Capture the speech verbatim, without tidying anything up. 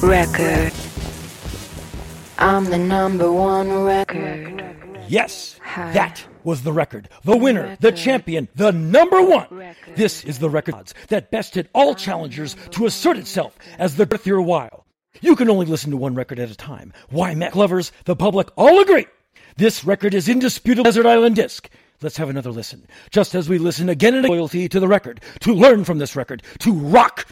record. I'm the number one record. Yes, that was the record. The winner, the champion, the number one. This is the record that bested all challengers to assert itself as the worth your while. You can only listen to one record at a time. Why, Mac lovers, the public all agree. This record is indisputable Desert Island Disc. Let's have another listen. Just as we listen again in loyalty to the record, to learn from this record, to rock